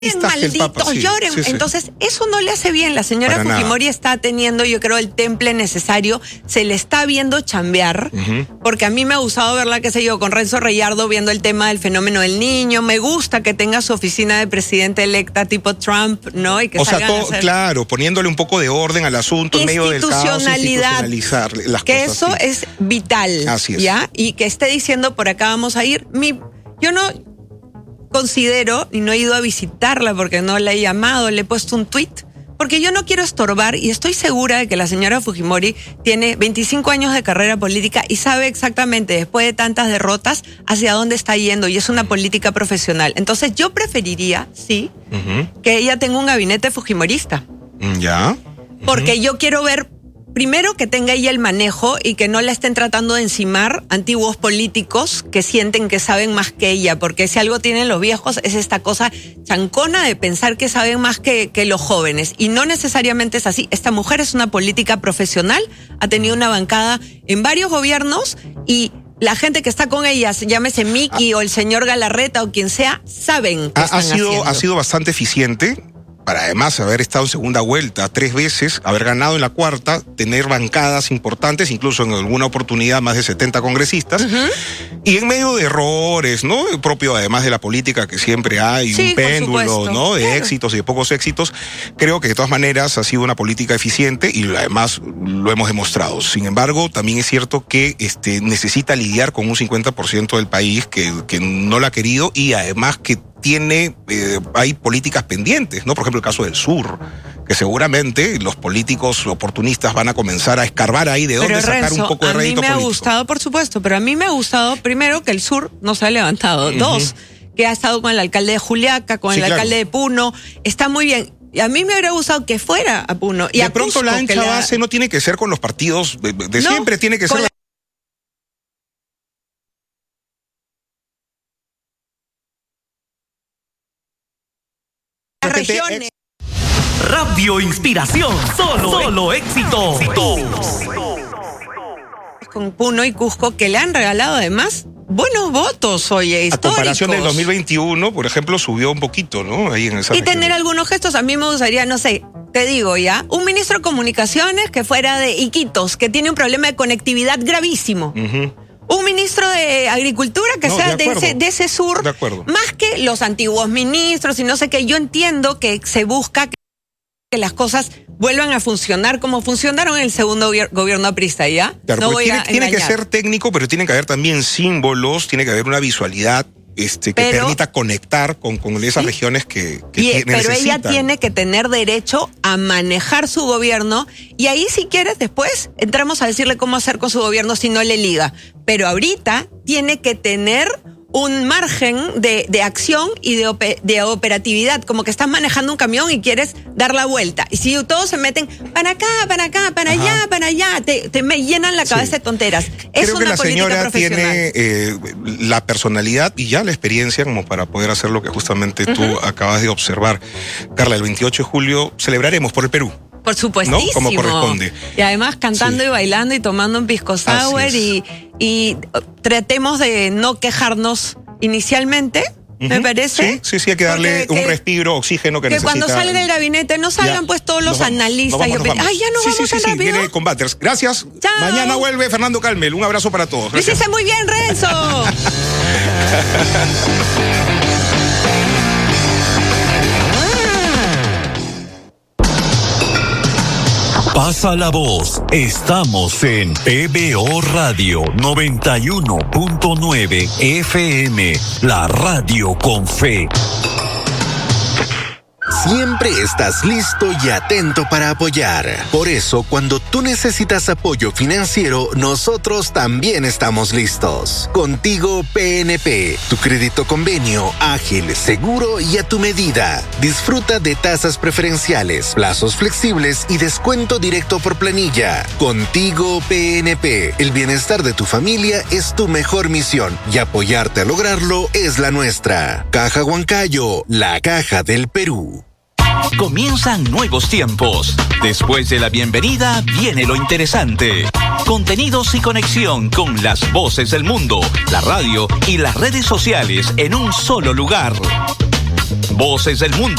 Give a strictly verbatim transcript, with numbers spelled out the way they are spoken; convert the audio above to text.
malditos, Papa, sí, lloren. Sí, sí. Entonces, eso no le hace bien. La señora Para Fujimori nada. está teniendo, yo creo, el temple necesario. Se le está viendo chambear, uh-huh. porque a mí me ha gustado verla, qué sé yo, con Renzo Reyardo viendo el tema del fenómeno del niño. Me gusta que tenga su oficina de presidente electa tipo Trump, ¿no? Y que o sea, todo, hacer... claro, poniéndole un poco de orden al asunto en medio del caos, institucionalizar las que cosas. eso sí. es vital. Así es. ¿Ya? Y que esté diciendo, por acá vamos a ir. Mi, yo no... considero, y no he ido a visitarla porque no la he llamado, le he puesto un tuit, porque yo no quiero estorbar y estoy segura de que la señora Fujimori tiene veinticinco años de carrera política y sabe exactamente, después de tantas derrotas, hacia dónde está yendo y es una política profesional. Entonces yo preferiría, sí, uh-huh. que ella tenga un gabinete fujimorista. Ya. Uh-huh. Porque yo quiero ver primero que tenga ella el manejo y que no la estén tratando de encimar antiguos políticos que sienten que saben más que ella, porque si algo tienen los viejos es esta cosa chancona de pensar que saben más que, que los jóvenes, y no necesariamente es así. Esta mujer es una política profesional, ha tenido una bancada en varios gobiernos y la gente que está con ella, llámese Miki ah, o el señor Galarreta o quien sea, saben que ha, están ha sido, haciendo. Ha sido bastante eficiente. Para además haber estado en segunda vuelta tres veces, haber ganado en la cuarta, tener bancadas importantes, incluso en alguna oportunidad más de setenta congresistas, uh-huh. y en medio de errores, ¿no? Propio además de la política que siempre hay, sí, un péndulo, ¿no? De claro. éxitos y de pocos éxitos. Creo que de todas maneras ha sido una política eficiente y además lo hemos demostrado. Sin embargo, también es cierto que este, necesita lidiar con un cincuenta por ciento del país que, que no lo ha querido y además que tiene, eh, hay políticas pendientes, ¿no? Por ejemplo, el caso del sur, que seguramente los políticos oportunistas van a comenzar a escarbar ahí de dónde sacar Renzo, un poco de rédito político. A mí me ha gustado, por supuesto, pero a mí me ha gustado, primero, que el sur no se ha levantado. Uh-huh. Dos, que ha estado con el alcalde de Juliaca, con sí, el claro. alcalde de Puno. Está muy bien. Y a mí me hubiera gustado que fuera a Puno. Y de a pronto Cusco, la ancha la... base no tiene que ser con los partidos de, de no, siempre, tiene que ser... La... las regiones. Radio Inspiración, solo, solo éxitos. Con Puno y Cusco, que le han regalado además buenos votos, oye, históricos. A comparación del dos mil veintiuno, por ejemplo, subió un poquito, ¿no? Ahí en esa Y región. tener algunos gestos, a mí me gustaría, no sé, te digo ya, un ministro de Comunicaciones que fuera de Iquitos, que tiene un problema de conectividad gravísimo. Uh-huh. Un ministro de Agricultura que no, sea de, de, ese, de ese sur, de más que los antiguos ministros y no sé qué. Yo entiendo que se busca que las cosas vuelvan a funcionar como funcionaron en el segundo gobierno aprista, ¿ya? Claro, no voy tiene, a tiene que ser técnico, pero tiene que haber también símbolos, tiene que haber una visualidad este, que pero, permita conectar con, con esas ¿sí? regiones que, que y, necesitan. Pero ella tiene que tener derecho a manejar su gobierno y ahí si quieres después entramos a decirle cómo hacer con su gobierno si no le liga. Pero ahorita tiene que tener un margen de, de acción y de, op de operatividad, como que estás manejando un camión y quieres dar la vuelta. Y si todos se meten para acá, para acá, para Ajá. allá, para allá, te, te me llenan la cabeza sí. de tonteras. Es Creo una que la política señora profesional. tiene eh, la personalidad y ya la experiencia como para poder hacer lo que justamente uh-huh. tú acabas de observar. Carla, el veintiocho de julio celebraremos por el Perú. Por supuestísimo. ¿No? Como corresponde. Y además cantando sí. y bailando y tomando un pisco sour y, y tratemos de no quejarnos inicialmente, uh-huh. me parece. Sí, sí, sí, hay que darle Porque, un que, respiro, oxígeno que, que necesita. Que cuando salga el gabinete no salgan ya. pues todos los nos analistas. Vamos, nos vamos, nos vamos. Ay, ya nos sí, vamos sí, tan sí, rápido. Sí, viene Combaters. Gracias. Chao. Mañana vuelve Fernando Calmel. Un abrazo para todos. Lo hiciste muy bien, Renzo. Pasa la voz. Estamos en P B O Radio noventa y uno punto nueve F M, la radio con fe. Siempre estás listo y atento para apoyar. Por eso, cuando tú necesitas apoyo financiero, nosotros también estamos listos. Contigo P N P, tu crédito convenio, ágil, seguro y a tu medida. Disfruta de tasas preferenciales, plazos flexibles y descuento directo por planilla. Contigo P N P, el bienestar de tu familia es tu mejor misión y apoyarte a lograrlo es la nuestra. Caja Huancayo, la caja del Perú. Comienzan nuevos tiempos. Después de la bienvenida viene lo interesante. Contenidos y conexión con las voces del mundo, la radio y las redes sociales en un solo lugar. Voces del Mundo.